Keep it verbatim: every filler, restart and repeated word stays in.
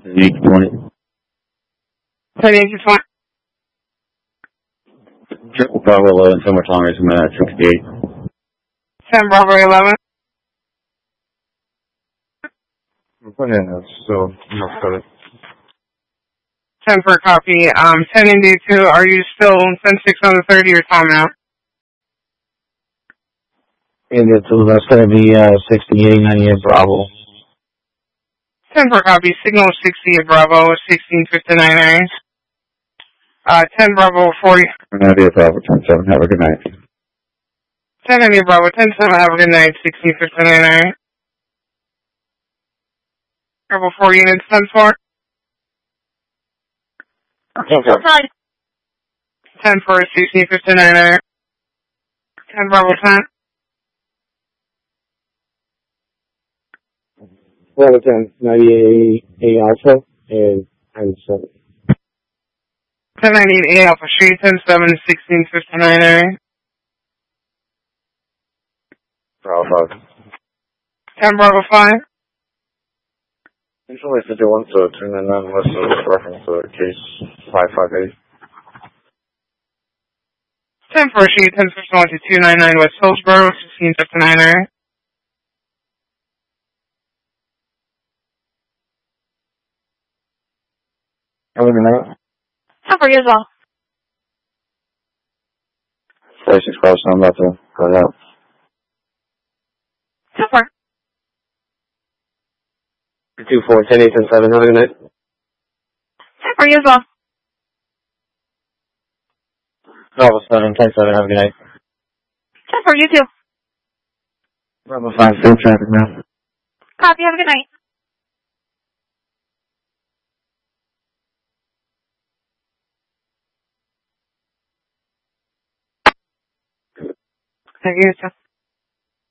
eight twenty. ten eight twenty. Triple Bravo eleven, somewhere Tonga, I'm at sixty-eight. ten Bravo eleven. I'm putting in that, so, North Dakota. ten for copy. Um, ten India two, are you still ten six on the thirty or time out? India two, that's going to be uh, sixty-eight, ninety-eight Bravo. ten for copy. Signal sixty at Bravo, sixteen fifty-nine A. Uh, ten Bravo forty. India Bravo, ten seven, have a good night. ten India Bravo, ten seven, have a good night, sixteen fifty-nine A. Bravo four units, ten four. Okay. ten four, sixteen fifty-nine A. ten Bravo ten. Bravo ten, ninety-eight A Alpha, and I'm seven. ten ninety-eight A Alpha Street, ten seven, sixteen fifty-nine A. Bravo five. ten Bravo five. Usually fifty-one, so two ninety-nine west of reference to case five five eight. ten four Street, ten fifty-one to two ninety-nine West Hillsborough, sixteen fifty-nine A. Have a good night. ten for you as well. forty-six Bravo, so I'm about to go out. ten four. two four, ten eight, ten seven, have a good night. ten for you as well. Bravo seven, ten seven, have a good night. ten for you too. Bravo five, still traffic now. Copy, have a good night. Thank you, sir.